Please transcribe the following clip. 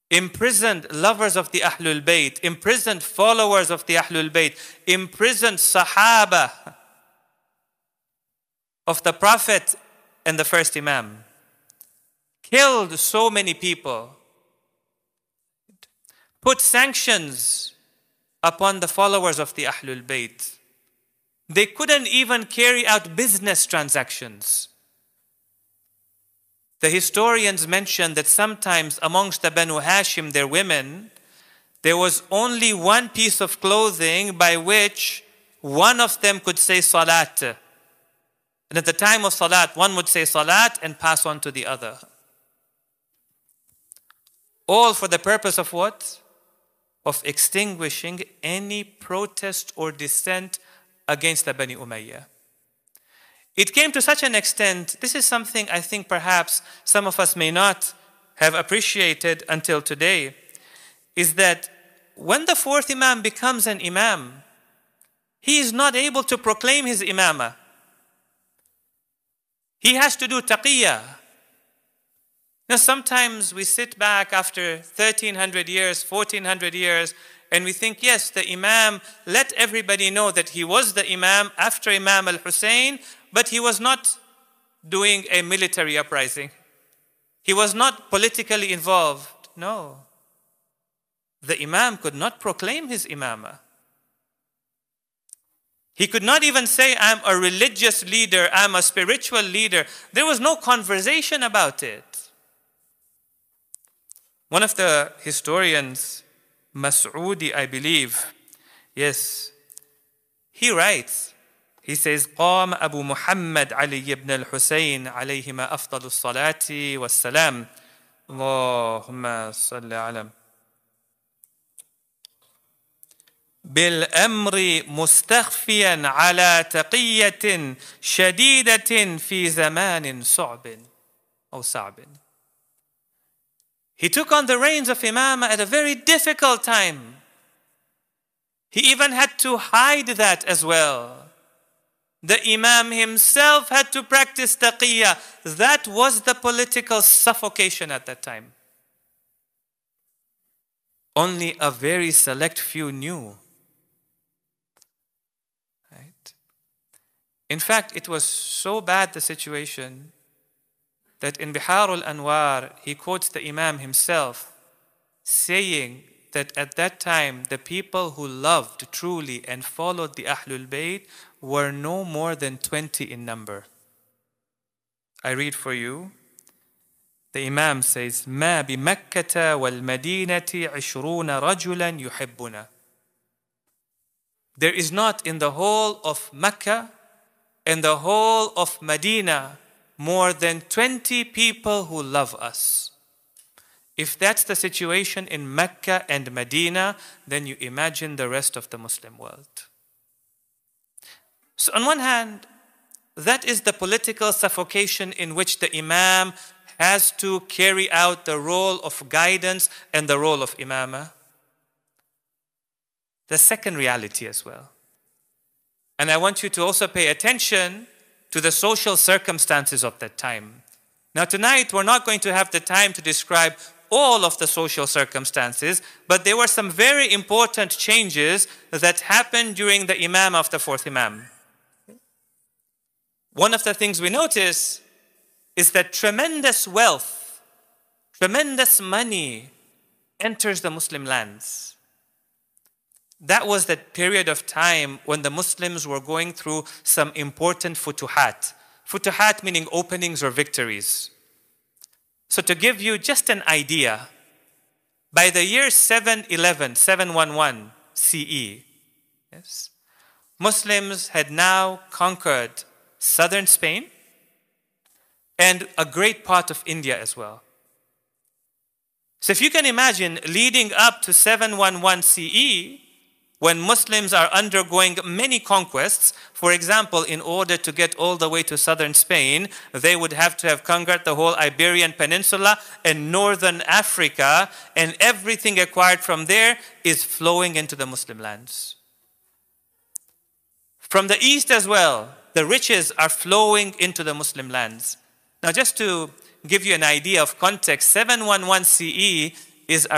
imprisoned lovers of the Ahlul Bayt, imprisoned followers of the Ahlul Bayt, imprisoned Sahaba of the Prophet and the first Imam, killed so many people, put sanctions upon the followers of the Ahlul Bayt. They couldn't even carry out business transactions. The historians mention that sometimes amongst the Banu Hashim, their women, there was only one piece of clothing by which one of them could say salat. And at the time of salat, one would say salat and pass on to the other. All for the purpose of what? Of extinguishing any protest or dissent against the Bani Umayyah. It came to such an extent, this is something I think perhaps some of us may not have appreciated until today, is that when the fourth Imam becomes an Imam, he is not able to proclaim his Imamah. He has to do taqiyya. Now sometimes we sit back after 1300 years, 1400 years, and we think, yes, the Imam let everybody know that he was the Imam after Imam al-Hussein, but he was not doing a military uprising. He was not politically involved. No. The Imam could not proclaim his Imamah. He could not even say, I'm a religious leader, I'm a spiritual leader. There was no conversation about it. One of the historians, Mas'udi, I believe, yes, he writes, he says, قام أبو محمد علي بن الحسين عليهما أفضل الصلاة والسلام اللهم صل على بالأمر مستخفيا على تقية شديدة في زمان صعب أو صعب. He took on the reins of Imamah at a very difficult time. He even had to hide that as well. The Imam himself had to practice taqiyya. That was the political suffocation at that time. Only a very select few knew. Right? In fact, it was so bad, the situation, that in Bihar al-Anwar, he quotes the Imam himself saying that at that time, the people who loved truly and followed the Ahlul Bayt were no more than 20 in number. I read for you. The Imam says, ما بمكة والمدينة 20 رجلا يحبنا. There is not in the whole of Mecca and the whole of Medina more than 20 people who love us. If that's the situation in Mecca and Medina, then you imagine the rest of the Muslim world. So on one hand, that is the political suffocation in which the Imam has to carry out the role of guidance and the role of Imamah. The second reality as well. And I want you to also pay attention to the social circumstances of that time. Now tonight, we're not going to have the time to describe all of the social circumstances, but there were some very important changes that happened during the Imam of the fourth Imam. One of the things we notice is that tremendous wealth, tremendous money enters the Muslim lands. That was that period of time when the Muslims were going through some important futuhat. Futuhat meaning openings or victories. So to give you just an idea, by the year 711 CE, yes, Muslims had now conquered southern Spain and a great part of India as well. So if you can imagine, leading up to 711 CE, when Muslims are undergoing many conquests, for example, in order to get all the way to southern Spain, they would have to have conquered the whole Iberian Peninsula and northern Africa, and everything acquired from there is flowing into the Muslim lands. From the east as well, the riches are flowing into the Muslim lands. Now just to give you an idea of context, 711 CE is